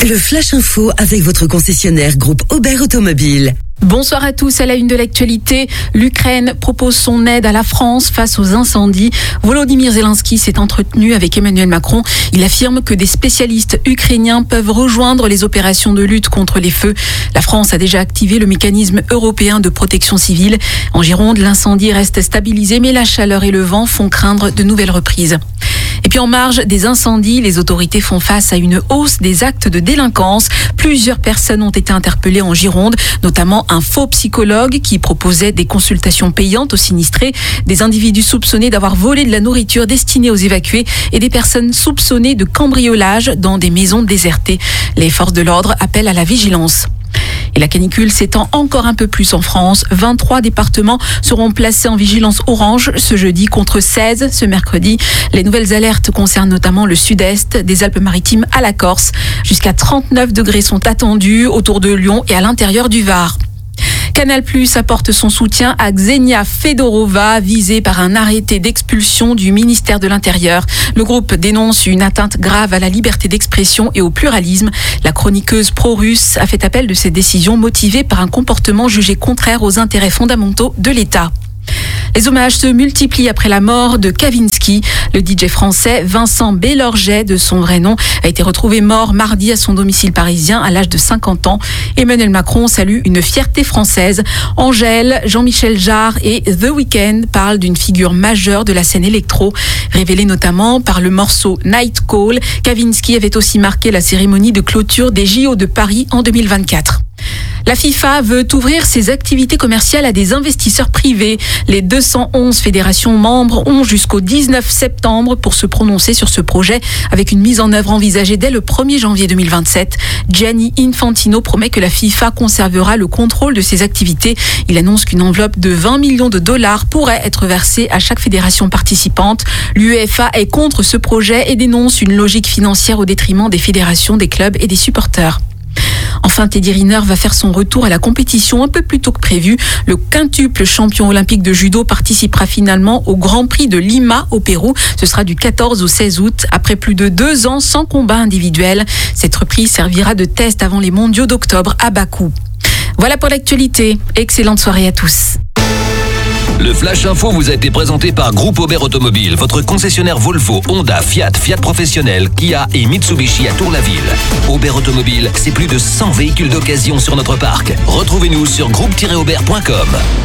Le Flash Info avec votre concessionnaire groupe Aubert Automobile. Bonsoir à tous. À la une de l'actualité, l'Ukraine propose son aide à la France face aux incendies. Volodymyr Zelensky s'est entretenu avec Emmanuel Macron. Il affirme que des spécialistes ukrainiens peuvent rejoindre les opérations de lutte contre les feux. La France a déjà activé le mécanisme européen de protection civile. En Gironde, l'incendie reste stabilisé, mais la chaleur et le vent font craindre de nouvelles reprises. Et puis en marge des incendies, les autorités font face à une hausse des actes de délinquance. Plusieurs personnes ont été interpellées en Gironde, notamment un faux psychologue qui proposait des consultations payantes aux sinistrés, des individus soupçonnés d'avoir volé de la nourriture destinée aux évacués et des personnes soupçonnées de cambriolage dans des maisons désertées. Les forces de l'ordre appellent à la vigilance. Et la canicule s'étend encore un peu plus en France. 23 départements seront placés en vigilance orange ce jeudi contre 16 ce mercredi. Les nouvelles alertes concernent notamment le sud-est, des Alpes-Maritimes à la Corse. Jusqu'à 39 degrés sont attendus autour de Lyon et à l'intérieur du Var. Canal+ apporte son soutien à Ksenia Fedorova, visée par un arrêté d'expulsion du ministère de l'Intérieur. Le groupe dénonce une atteinte grave à la liberté d'expression et au pluralisme. La chroniqueuse pro-russe a fait appel de cette décision motivée par un comportement jugé contraire aux intérêts fondamentaux de l'État. Les hommages se multiplient après la mort de Kavinsky. Le DJ français Vincent Bélorget, de son vrai nom, a été retrouvé mort mardi à son domicile parisien à l'âge de 50 ans. Emmanuel Macron salue une fierté française. Angèle, Jean-Michel Jarre et The Weeknd parlent d'une figure majeure de la scène électro. Révélée notamment par le morceau Night Call, Kavinsky avait aussi marqué la cérémonie de clôture des JO de Paris en 2024. La FIFA veut ouvrir ses activités commerciales à des investisseurs privés. Les 211 fédérations membres ont jusqu'au 19 septembre pour se prononcer sur ce projet, avec une mise en œuvre envisagée dès le 1er janvier 2027. Gianni Infantino promet que la FIFA conservera le contrôle de ses activités. Il annonce qu'une enveloppe de 20 millions de dollars pourrait être versée à chaque fédération participante. L'UEFA est contre ce projet et dénonce une logique financière au détriment des fédérations, des clubs et des supporters. Enfin, Teddy Riner va faire son retour à la compétition un peu plus tôt que prévu. Le quintuple champion olympique de judo participera finalement au Grand Prix de Lima au Pérou. Ce sera du 14 au 16 août, après plus de 2 ans sans combat individuel. Cette reprise servira de test avant les mondiaux d'octobre à Bakou. Voilà pour l'actualité. Excellente soirée à tous. Le Flash Info vous a été présenté par Groupe Aubert Automobile, votre concessionnaire Volvo, Honda, Fiat, Fiat Professionnel, Kia et Mitsubishi à Tour-la-Ville. Aubert Automobile, c'est plus de 100 véhicules d'occasion sur notre parc. Retrouvez-nous sur groupe-aubert.com.